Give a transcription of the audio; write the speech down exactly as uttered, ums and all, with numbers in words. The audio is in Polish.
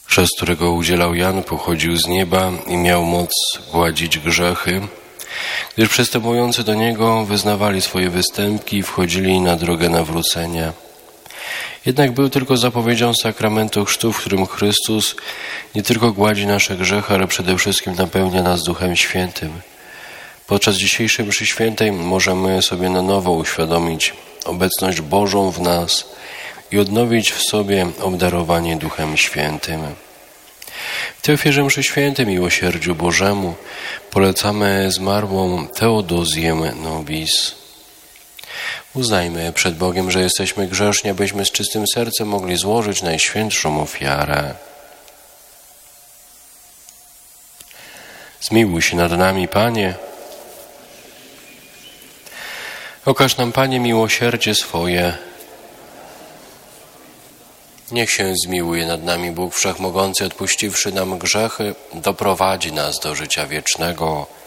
Chrzest, którego udzielał Jan, pochodził z nieba i miał moc gładzić grzechy, gdyż przystępujący do niego wyznawali swoje występki i wchodzili na drogę nawrócenia. Jednak był tylko zapowiedzią sakramentu chrztu, w którym Chrystus nie tylko gładzi nasze grzechy, ale przede wszystkim napełnia nas Duchem Świętym. Podczas dzisiejszej mszy świętej możemy sobie na nowo uświadomić obecność Bożą w nas i odnowić w sobie obdarowanie Duchem Świętym. W tej ofierze mszy świętej miłosierdziu Bożemu polecamy zmarłą Teodozję Nobis. Uznajmy przed Bogiem, że jesteśmy grzeszni, abyśmy z czystym sercem mogli złożyć najświętszą ofiarę. Zmiłuj się nad nami, Panie. Okaż nam, Panie, miłosierdzie swoje. Niech się zmiłuje nad nami Bóg Wszechmogący, odpuściwszy nam grzechy, doprowadzi nas do życia wiecznego.